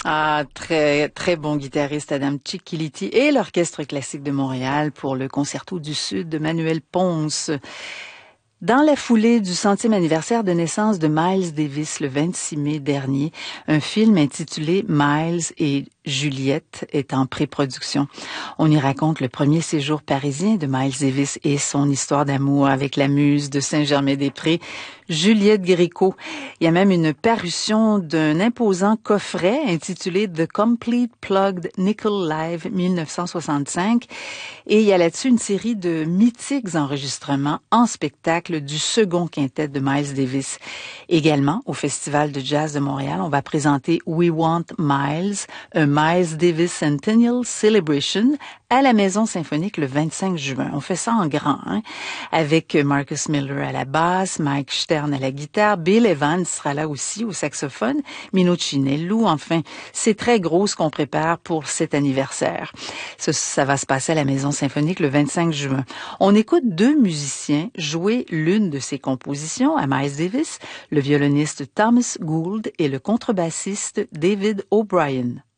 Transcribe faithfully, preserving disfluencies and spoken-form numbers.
Ah, très, très bon guitariste Adam Cicchiliti et l'Orchestre classique de Montréal pour le Concerto du Sud de Manuel Ponce. Dans la foulée du centième anniversaire de naissance de Miles Davis le vingt-six mai dernier, un film intitulé Miles et Juliette est en pré-production. On y raconte le premier séjour parisien de Miles Davis et son histoire d'amour avec la muse de Saint-Germain-des-Prés, Juliette Gréco. Il y a même une parution d'un imposant coffret intitulé The Complete Plugged Nickel Live mille neuf cent soixante-cinq et il y a là-dessus une série de mythiques enregistrements en spectacle du second quintet de Miles Davis. Également, au Festival de Jazz de Montréal, on va présenter We Want Miles, un Miles Davis Centennial Celebration à la Maison Symphonique le vingt-cinq juin. On fait ça en grand, hein, avec Marcus Miller à la basse, Mike Stern à la guitare, Bill Evans sera là aussi au saxophone, Mino Chinello. Enfin, c'est très gros ce qu'on prépare pour cet anniversaire. Ça, ça va se passer à la Maison Symphonique le vingt-cinq juin. On écoute deux musiciens jouer l'une de ses compositions à Miles Davis, le violoniste Thomas Gould et le contrebassiste David O'Brien.